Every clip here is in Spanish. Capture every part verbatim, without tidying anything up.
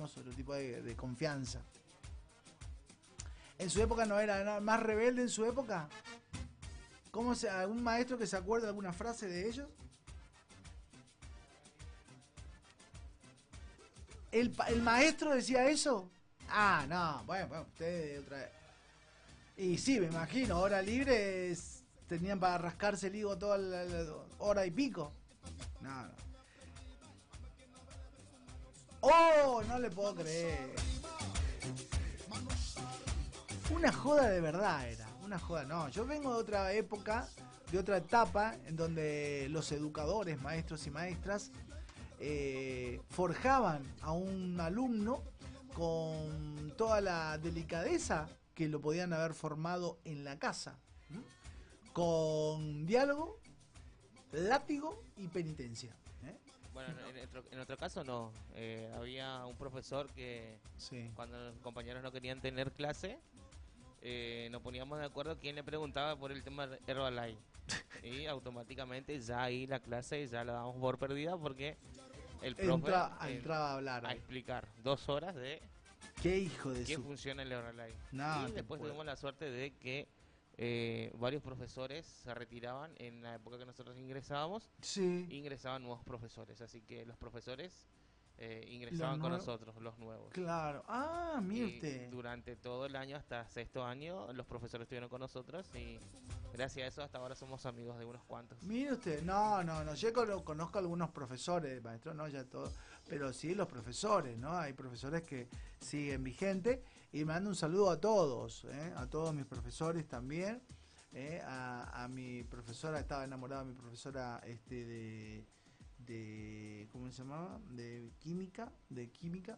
digamos, otro tipo de, de confianza. En su época no era, era más rebelde en su época. ¿Cómo se, algún maestro que se acuerde de alguna frase de ellos? ¿El, el maestro decía eso? Ah, no, bueno, bueno, ustedes otra vez. Y sí, me imagino, hora libre es, tenían para rascarse el higo toda la, la hora y pico. No, no. ¡Oh! No le puedo creer. Una joda de verdad era. Una joda, no. Yo vengo de otra época, de otra etapa, en donde los educadores, maestros y maestras, eh, forjaban a un alumno con toda la delicadeza que lo podían haber formado en la casa. ¿Mm? Con diálogo, látigo y penitencia. ¿Eh? Bueno, en, en, nuestro, en nuestro caso no. Eh, había un profesor que Sí. cuando los compañeros no querían tener clase, eh, nos poníamos de acuerdo quién le preguntaba por el tema de Herbalife. Y automáticamente ya ahí la clase ya la damos por perdida porque el profe Entra, eh, entraba a hablar. a Ahí. explicar dos horas de Qué hijo de qué su... funciona el Herbalife. No, y te después puedo. tuvimos la suerte de que eh, varios profesores se retiraban en la época que nosotros ingresábamos. Sí. Ingresaban nuevos profesores, así que los profesores eh, ingresaban Los con nuevos. nosotros, los nuevos. Claro. Ah, mire Y usted. durante todo el año, hasta sexto año, los profesores estuvieron con nosotros y gracias a eso hasta ahora somos amigos de unos cuantos. Mire usted, no, no, no, yo cono- conozco algunos profesores, maestro, no, ya todo, pero sí los profesores, ¿no? Hay profesores que siguen vigentes y me mando un saludo a todos, ¿eh? A todos mis profesores también, ¿eh? A, a mi profesora, estaba enamorada de mi profesora este de, de, ¿cómo se llamaba? De química, de química,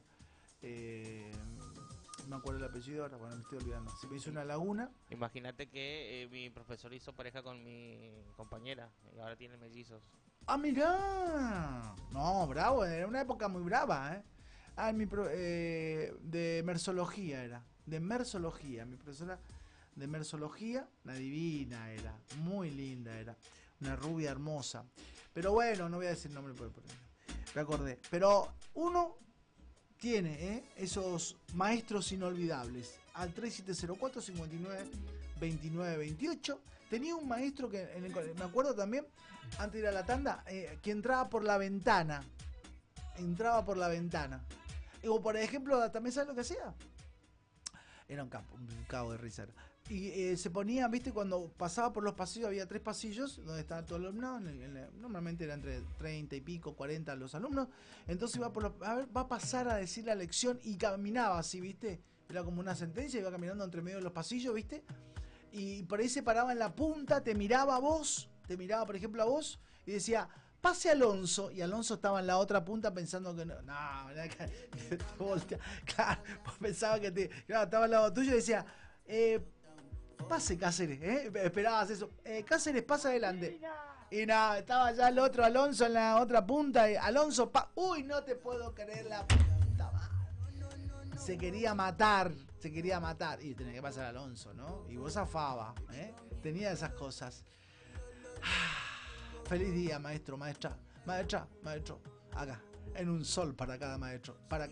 eh, no me acuerdo el apellido ahora, bueno, me estoy olvidando, se me hizo una laguna. Imagínate que eh, mi profesor hizo pareja con mi compañera y ahora tiene mellizos. ¡Ah, mirá! No, bravo, era una época muy brava, ¿eh? Ah, mi pro- eh, de mersología era, de mersología, mi profesora de mersología, una divina era, muy linda era, una rubia hermosa. Pero bueno, no voy a decir nombre por por me acordé. Pero uno tiene ¿eh? esos maestros inolvidables. Al tres siete cero cuatro, cinco nueve, dos nueve dos ocho. Tenía un maestro que, en el, me acuerdo también, antes de ir a la tanda, eh, que entraba por la ventana. Entraba por la ventana. O por ejemplo, también ¿sabes lo que hacía? Era un capo, un cabo de risa. Y eh, se ponía, viste, cuando pasaba por los pasillos, había tres pasillos donde estaban todos los alumnos. En el, en el, normalmente eran entre treinta y pico, cuarenta los alumnos. Entonces iba por los, a ver, va a pasar a decir la lección y caminaba así, viste. Era como una sentencia, iba caminando entre medio de los pasillos, viste. Y por ahí se paraba en la punta, te miraba a vos, te miraba por ejemplo a vos y decía, pase Alonso, y Alonso estaba en la otra punta pensando que no, no, que te voltea, claro, pues pensaba que te, claro, estaba al lado tuyo y decía, eh, pase Cáceres, ¿eh? Esperabas eso, eh, Cáceres pasa adelante. Y nada, estaba ya el otro Alonso en la otra punta, y Alonso, pa uy, no te puedo creer la puta madre. Se quería matar, se quería matar. Y tenía que pasar Alonso, ¿no? Y vos zafaba, ¿eh? Tenía esas cosas. Feliz día, maestro, maestra, maestra, maestro. Acá, en un sol para cada maestro. Para